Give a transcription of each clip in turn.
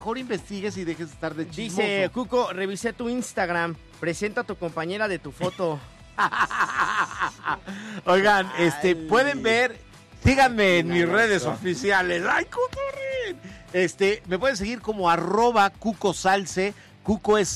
Mejor investigues y dejes de estar de chismoso. Dice Cuco, revisé tu Instagram. Presenta a tu compañera de tu foto. Oigan, pueden ver, síganme en mis Naco. redes oficiales. ¡Ay, cotorren! Me pueden seguir como @cucosalce. Cuco es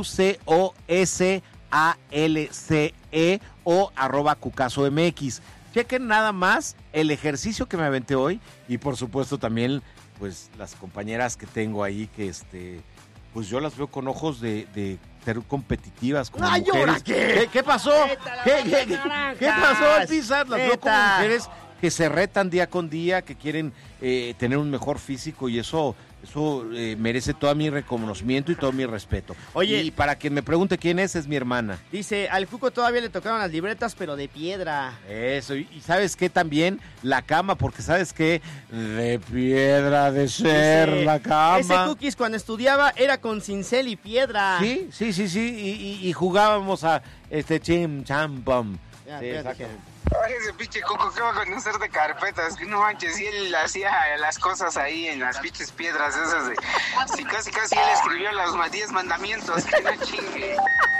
CUCOSALCE o @cucasomx. Chequen nada más el ejercicio que me aventé hoy y por supuesto también pues las compañeras que tengo ahí que pues yo las veo con ojos de ser competitivas como ¡Ay, mujeres. ahora qué! ¿Qué pasó? ¿Qué pasó, Pizar? Las veo como mujeres que se retan día con día, que quieren tener un mejor físico y eso merece todo mi reconocimiento y todo mi respeto. Oye, y para quien me pregunte quién es mi hermana. Dice, al Cuco todavía le tocaron las libretas, pero de piedra. Eso, y ¿sabes qué? También la cama, porque ¿sabes qué? De piedra de ser Dice, la cama. Ese Cookies cuando estudiaba era con cincel y piedra. Sí, y jugábamos a chim, cham, pam. Ya, Sí, espérate, exactamente. Ay, ese pinche Coco, ¿qué va a conocer de carpetas? No manches, y él hacía las cosas ahí en las pinches piedras esas de... Sí, casi él escribió los 10 mandamientos, que no chingue.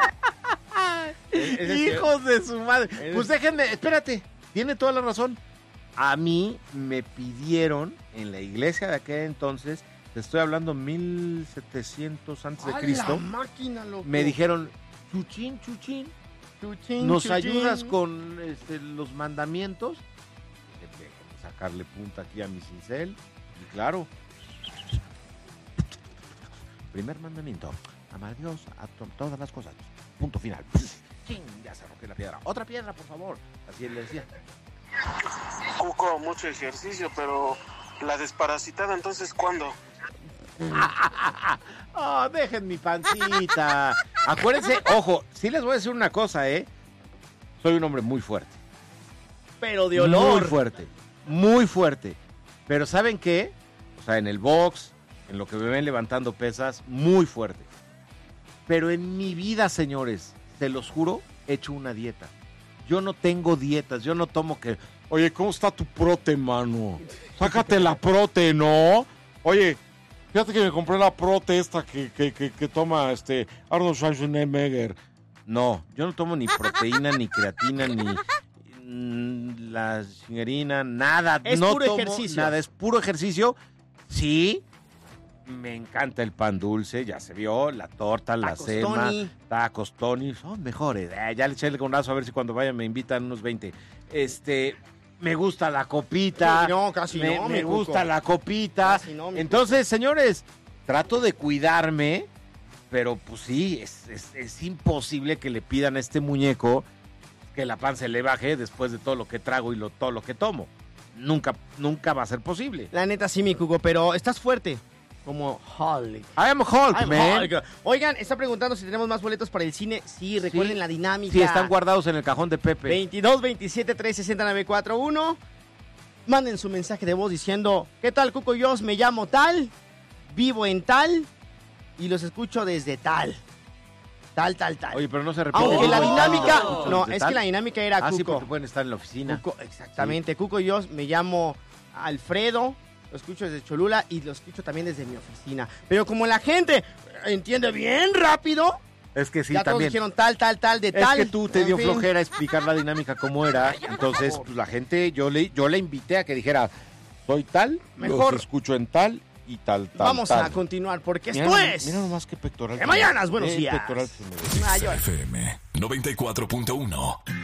Hijos de su madre. Pues déjenme, espérate, tiene toda la razón. A mí me pidieron en la iglesia de aquel entonces, te estoy hablando 1700 antes de Cristo, máquina, loco. me dijeron, chuchín, ¿nos chuchín. ayudas con los mandamientos? Déjame sacarle punta aquí a mi cincel. Y claro. Primer mandamiento. Amar a Dios a todas las cosas. Punto final. ¡Chin! Ya se rompió la piedra. Otra piedra, por favor. Así él le decía. Cuco, mucho ejercicio, pero la desparasitada, entonces, ¿cuándo? Oh, dejen mi pancita. Acuérdense, ojo, sí les voy a decir una cosa, Soy un hombre muy fuerte. Pero de olor. Muy fuerte. Pero ¿saben qué? O sea, en el box, en lo que me ven levantando pesas, muy fuerte. Pero en mi vida, señores, te los juro, he hecho una dieta. Yo no tengo dietas, yo no tomo que... Oye, ¿cómo está tu prote, mano? Sácate la prote, ¿no? Oye, fíjate que me compré la prote esta que toma Arnold Schwarzenegger. No, yo no tomo ni proteína, ni creatina, ni la chingerina, nada. Es no puro tomo ejercicio. nada, es puro ejercicio. Sí, me encanta el pan dulce, ya se vio, la torta, la Tacos cema, Tony. tacos Tony, son mejores. Ya le eché el conazo a ver si cuando vayan me invitan unos 20. Me gusta la copita. No, casi no, Me mi Cuco. gusta la copita. Casi no, mi Entonces, señores, trato de cuidarme, pero pues sí, es imposible que le pidan a este muñeco que la panza se le baje después de todo lo que trago y todo lo que tomo. Nunca va a ser posible. La neta sí, mi Cuco, pero estás fuerte. Como Hulk. I am Hulk, I'm man. Hulk. Oigan, está preguntando si tenemos más boletos para el cine. Sí, recuerden la dinámica. Sí, están guardados en el cajón de Pepe. 22 27 360 941. Manden su mensaje de voz diciendo: ¿qué tal, Cuco? Yo me llamo tal, vivo en tal y los escucho desde tal. Tal. Oye, pero no se repite. Aunque la dinámica... ¿Desde No, tal? es que la dinámica era Cuco. Sí, porque pueden estar en la oficina. Cuco, exactamente. Cuco y yo me llamo Alfredo, lo escucho desde Cholula y lo escucho también desde mi oficina. Pero como la gente entiende bien rápido, Es que sí, ya todos también. dijeron tal, de tal. Es que tú te En dio fin. flojera explicar la dinámica cómo era. Entonces, pues la gente, yo le invité a que dijera, soy tal, Mejor. los escucho en tal y tal. Vamos tal. a continuar porque Mira esto nomás- es... Mira nomás qué pectoral. ¡Que mañanas! Buenos Qué días. pectoral se me ve. Mayor. FM 94.1.